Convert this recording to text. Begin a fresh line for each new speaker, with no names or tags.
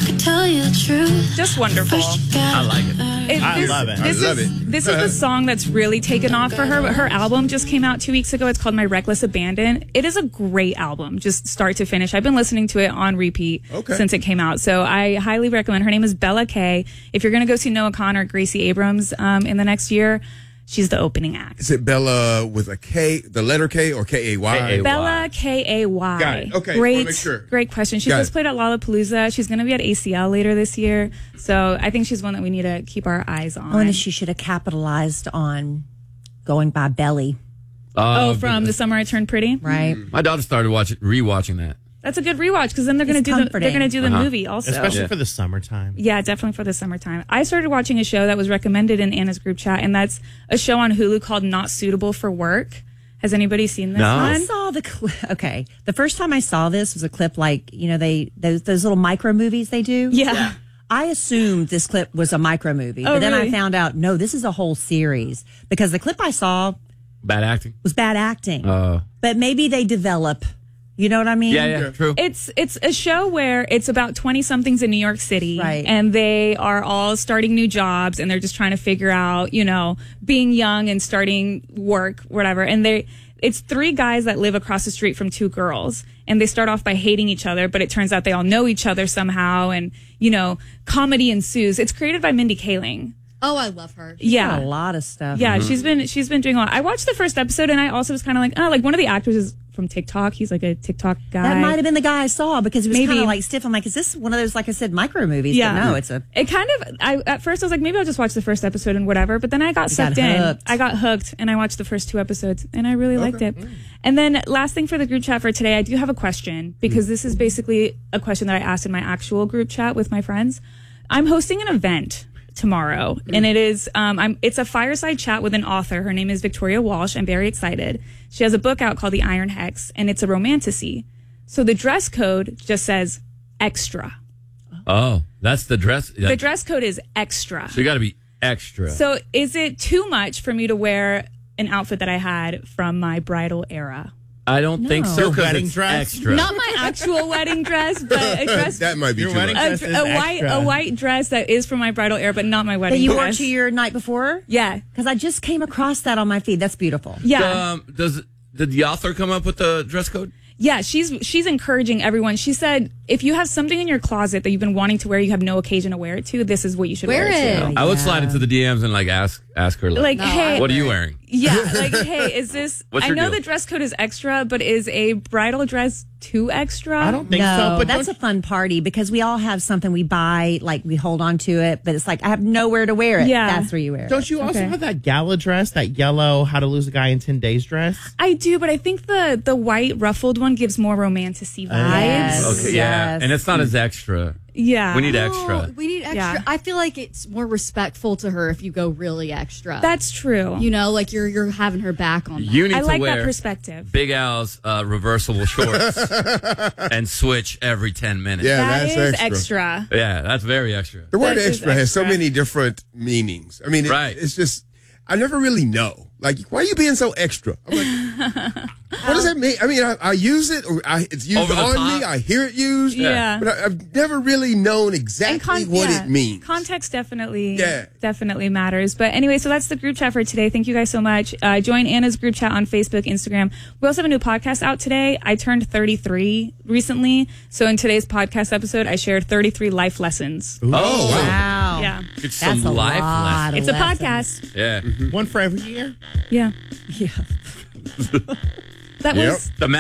tell you the truth.
Just wonderful.
I like it.
I love it.
This is the song that's really taken off for her. Her album just came out 2 weeks ago. It's called My Reckless Abandon. It is a great album, just start to finish. I've been listening to it on repeat since it came out. So I highly recommend. Her name is Bella K. If you're going to go see Noah Kahan or Gracie Abrams in the next year, she's the opening act.
Is it Bella with a K, the letter K, or K-A-Y?
Bella K-A-Y.
Got it. Okay.
Great question. She just played at Lollapalooza. She's going to be at ACL later this year. So I think she's one that we need to keep our eyes on.
Oh, and she should have capitalized on going by Belly.
From The Summer I Turned Pretty?
Right.
My daughter started rewatching that.
That's a good rewatch because then they're going to do the movie also.
Especially for the summertime.
Yeah, definitely for the summertime. I started watching a show that was recommended in Anna's group chat, and that's a show on Hulu called Not Suitable for Work. Has anybody seen this one?
I saw the clip. Okay. The first time I saw this was a clip like, those little micro movies they do.
Yeah.
I assumed this clip was a micro movie, but then I found out, no, this is a whole series because the clip I saw
Bad acting?
was bad acting. But maybe they develop. You know what I mean?
Yeah, true.
It's a show where it's about 20-somethings in New York City.
Right.
And they are all starting new jobs and they're just trying to figure out, being young and starting work, whatever. And it's 3 guys that live across the street from 2 girls. And they start off by hating each other, but it turns out they all know each other somehow. And, comedy ensues. It's created by Mindy Kaling.
Oh, I love her.
Yeah.
A lot of stuff.
Yeah, she's been doing a lot. I watched the first episode and I also was kind of like one of the actors is from TikTok. He's like a TikTok guy.
That might have been the guy I saw because he was kind of like stiff. I'm like, is this one of those, like I said, micro movies?
Yeah.
But no, it's a.
It kind of, at first I was like, maybe I'll just watch the first episode and whatever. But then I got sucked in. I got hooked and I watched the first 2 episodes and I really liked it. And then last thing for the group chat for today, I do have a question because this is basically a question that I asked in my actual group chat with my friends. I'm hosting an event tomorrow, and it is it's a fireside chat with an author. Her name is Victoria Walsh. I'm very excited. She has a book out called The Iron Hex, and it's a romantasy. So the dress code just says extra.
Oh, that's the dress.
The dress code is extra.
So you got to be extra.
So is it too much for me to wear an outfit that I had from my bridal era?
I don't think so.
Your wedding dress?
Extra.
Not my actual wedding dress, but a dress.
That might be
Your
too
wedding
much.
dress is
a white dress that is from my bridal era, but not my wedding
That you
dress.
wore to your night before?
Yeah.
Because I just came across that on my feed. That's beautiful.
Yeah.
Did the author come up with the dress code?
Yeah, she's encouraging everyone. She said, if you have something in your closet that you've been wanting to wear, you have no occasion to wear it to, this is what you should wear it to.
I would slide into the DMs and ask her,
hey,
what are you wearing?
Yeah, hey, is this?
What's
I
your
know
deal?
the dress code is extra, but is a bridal dress too extra?
I don't think
No,
so. But
that's a fun party because we all have something we buy, like we hold on to it, but it's like I have nowhere to wear it.
Yeah.
That's where you wear it.
don't you also have that gala dress, that yellow How to Lose a Guy in 10 Days dress?
I do, but I think the white ruffled one gives more romantasy vibes.
Yes.
Okay, yeah.
Yes.
And it's not as extra.
Yeah,
We need extra.
We need extra.
Yeah.
I feel like it's more respectful to her if you go really extra.
That's true.
Like you're having her back on that.
You need
I
to
like
wear
that perspective.
Big Al's reversible shorts and switch every 10 minutes.
Yeah,
That
that's
is
extra.
Yeah, that's very extra.
The word
That is
extra has so
extra.
many different meanings. I mean,
Right.
it's just, I never really know. Like, why are you being so extra? I'm like, what does that mean? I mean, I use it, or it's used
Over the
on
top.
me. I hear it used.
Yeah.
But I've never really known exactly what it means.
Context definitely
Yeah.
matters. But anyway, so that's the group chat for today. Thank you guys so much. Join Anna's group chat on Facebook, Instagram. We also have a new podcast out today. I turned 33 recently. So in today's podcast episode, I shared 33 life lessons.
Oh, wow.
Wow.
Yeah.
Get some
That's a
life
lot
lessons.
of
It's a
lessons.
podcast.
Yeah.
One for every year?
Yeah.
Yeah.
That
Yep.
was
The